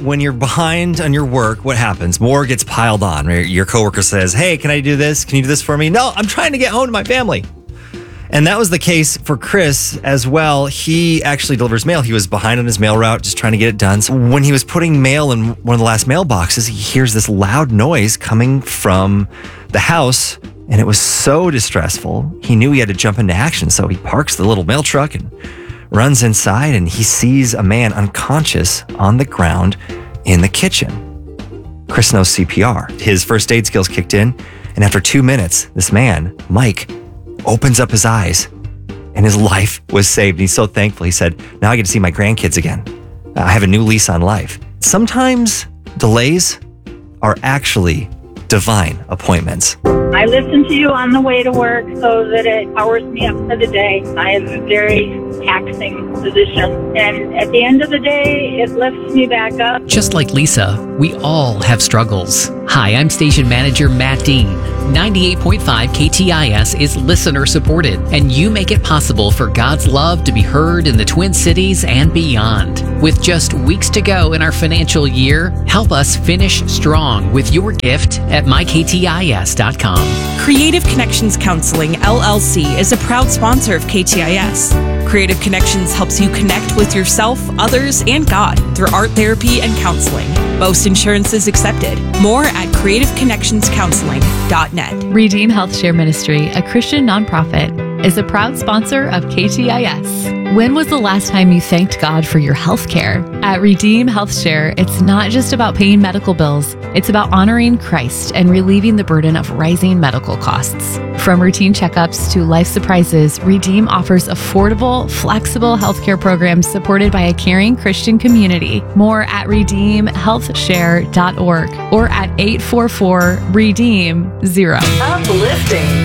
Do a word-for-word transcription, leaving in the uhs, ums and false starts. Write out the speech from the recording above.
when you're behind on your work, what happens? More gets piled on. Right? Your coworker says, hey, can I do this? Can you do this for me? No, I'm trying to get home to my family. And that was the case for Chris as well. He actually delivers mail. He was behind on his mail route, just trying to get it done. So when he was putting mail in one of the last mailboxes, he hears this loud noise coming from the house. And it was so distressful, he knew he had to jump into action. So he parks the little mail truck and runs inside, and he sees a man unconscious on the ground in the kitchen. Chris knows C P R. His first aid skills kicked in, and after two minutes, this man, Mike, opens up his eyes, and his life was saved. And he's so thankful. He said, now I get to see my grandkids again. I have a new lease on life. Sometimes delays are actually divine appointments. I listen to you on the way to work so that it powers me up for the day. I have a very taxing position, and at the end of the day, it lifts me back up. Just like Lisa, we all have struggles. Hi, I'm station manager Matt Dean. ninety-eight point five K T I S is listener supported, and you make it possible for God's love to be heard in the Twin Cities and beyond. With just weeks to go in our financial year, help us finish strong with your gift at my k t i s dot com. Creative Connections Counseling, L L C, is a proud sponsor of K T I S. Creative Connections helps you connect with yourself, others, and God through art therapy and counseling. Most insurance is accepted. More at creative connections counseling dot net. Redeem Health Share Ministry, a Christian nonprofit, is a proud sponsor of K T I S. When was the last time you thanked God for your health care? At Redeem Health Share, it's not just about paying medical bills. It's about honoring Christ and relieving the burden of rising medical costs. From routine checkups to life surprises, Redeem offers affordable, flexible healthcare programs supported by a caring Christian community. More at redeem health share dot org or at eight four four redeem zero. Uplifting.